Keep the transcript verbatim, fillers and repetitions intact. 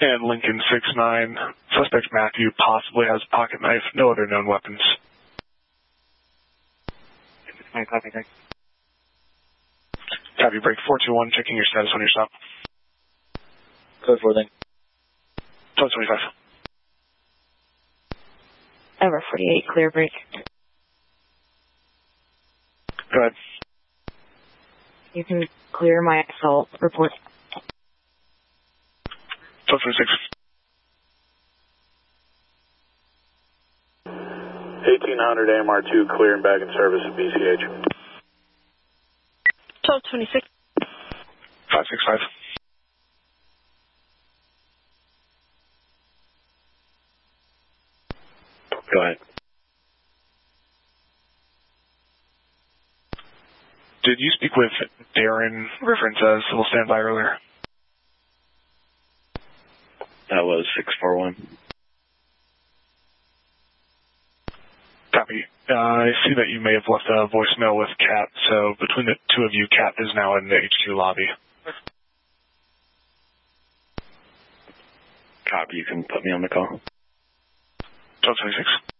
And Lincoln six nine, suspect Matthew possibly has a pocket knife, no other known weapons. I copy, thanks. Copy, break four two one, checking your status on your stop. Code four, then. twelve twenty-five. Ever forty-eight, clear break. Go ahead. You can clear my assault report. twelve twenty-six. eighteen hundred A M R two, clear and back in service at B C H. twelve twenty-six. five six five. Go ahead. Did you speak with Darren reference as civil standby earlier? That was six four one. Copy. Uh, I see that you may have left a voicemail with Kat, so between the two of you, Kat is now in the H Q lobby. Copy, you can put me on the call. twelve twenty-six.